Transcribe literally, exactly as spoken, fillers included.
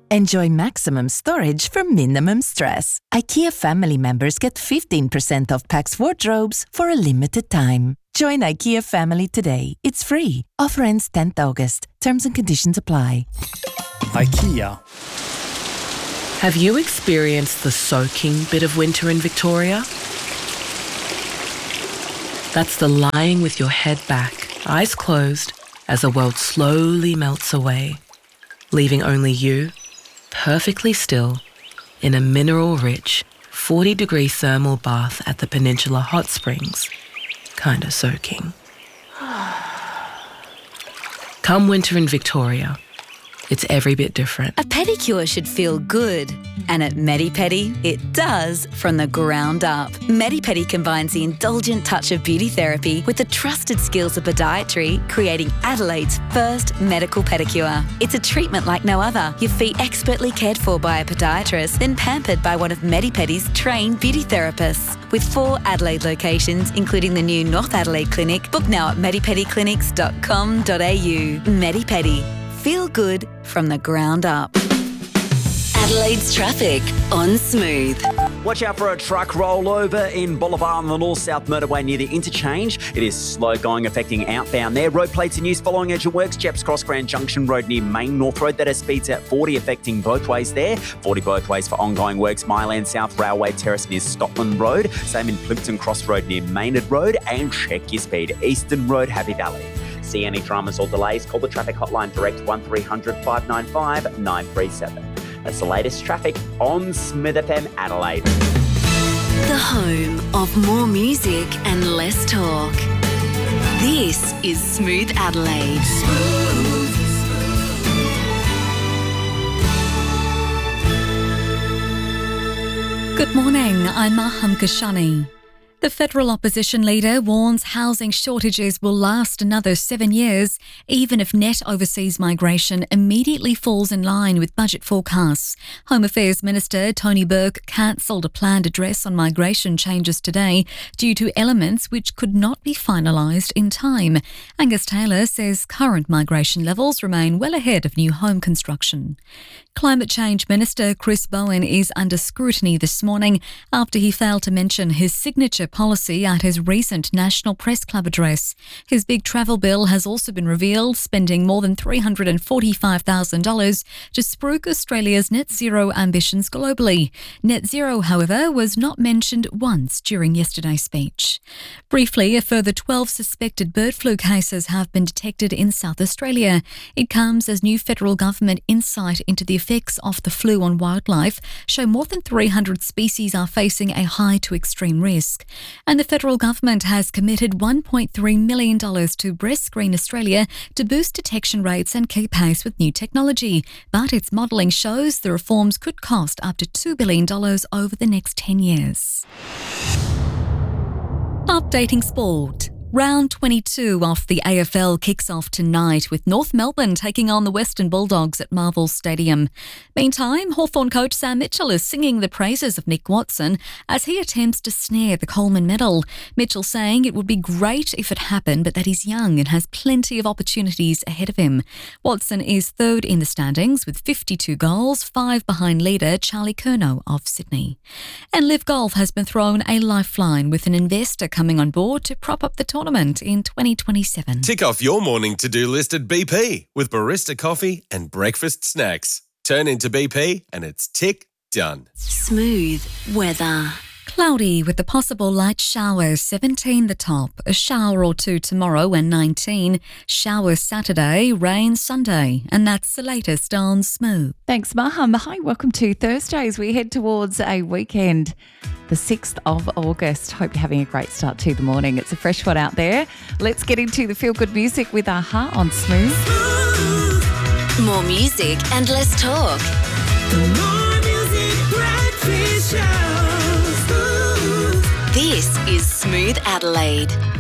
Enjoy maximum storage for minimum stress. IKEA family members get fifteen percent off Pax wardrobes for a limited time. Join IKEA family today. It's free. Offer ends tenth August. Terms and conditions apply. IKEA. Have you experienced the soaking bit of winter in Victoria? That's the lying with your head back, eyes closed, as the world slowly melts away, leaving only you, perfectly still, in a mineral-rich, forty-degree thermal bath at the Peninsula Hot Springs, kinda soaking. Come winter in Victoria, it's every bit different. A pedicure should feel good. And at Medi-Pedi, it does from the ground up. Medi-Pedi combines the indulgent touch of beauty therapy with the trusted skills of podiatry, creating Adelaide's first medical pedicure. It's a treatment like no other. Your feet expertly cared for by a podiatrist, then pampered by one of Medi-Pedi's trained beauty therapists. With four Adelaide locations, including the new North Adelaide Clinic, book now at medipedi clinics dot com dot a u. Medi-Pedi. Feel good from the ground up. Adelaide's traffic on Smooth. Watch out for a truck rollover in Boulevard on the north-south motorway near the interchange. It is slow going, affecting outbound there. Road plates in use following urgent works. Jeps Cross Grand Junction Road near Main North Road. That has speeds at forty, affecting both ways there. forty both ways for ongoing works. Myland South Railway Terrace near Scotland Road. Same in Plimpton Cross Road near Maynard Road. And check your speed. Eastern Road, Happy Valley. See any dramas or delays? Call the traffic hotline direct one three hundred five nine five nine three seven. That's the latest traffic on Smith F M Adelaide. The home of more music and less talk. This is Smooth Adelaide. Good morning, I'm Maham Kashani. The federal opposition leader warns housing shortages will last another seven years, even if net overseas migration immediately falls in line with budget forecasts. Home Affairs Minister Tony Burke cancelled a planned address on migration changes today due to elements which could not be finalised in time. Angus Taylor says current migration levels remain well ahead of new home construction. Climate Change Minister Chris Bowen is under scrutiny this morning after he failed to mention his signature policy at his recent National Press Club address. His big travel bill has also been revealed, spending more than three hundred forty-five thousand dollars to spruik Australia's net zero ambitions globally. Net zero, however, was not mentioned once during yesterday's speech. Briefly, a further twelve suspected bird flu cases have been detected in South Australia. It comes as new federal government insight into the effects of the flu on wildlife show more than three hundred species are facing a high to extreme risk. And the federal government has committed one point three million dollars to Breast Screen Australia to boost detection rates and keep pace with new technology. But its modelling shows the reforms could cost up to two billion dollars over the next ten years. Updating sport. Round twenty-two of the A F L kicks off tonight with North Melbourne taking on the Western Bulldogs at Marvel Stadium. Meantime, Hawthorn coach Sam Mitchell is singing the praises of Nick Watson as he attempts to snare the Coleman medal. Mitchell saying it would be great if it happened, but that he's young and has plenty of opportunities ahead of him. Watson is third in the standings with fifty-two goals, five behind leader Charlie Curnow of Sydney. And Live Golf has been thrown a lifeline with an investor coming on board to prop up the tournament in twenty twenty-seven. Tick off your morning to-do list at B P with barista coffee and breakfast snacks. Turn into B P and it's tick done. Smooth weather. Cloudy with the possible light showers, seventeen the top. A shower or two tomorrow and nineteen. Showers Saturday, rain Sunday. And that's the latest on Smooth. Thanks, Maham. Hi, welcome to Thursdays. We head towards a weekend, the sixth of August. Hope you're having a great start to the morning. It's a fresh one out there. Let's get into the feel-good music with A-ha on Smooth. More music and less talk. More music, breakfast show. This is Smooth Adelaide.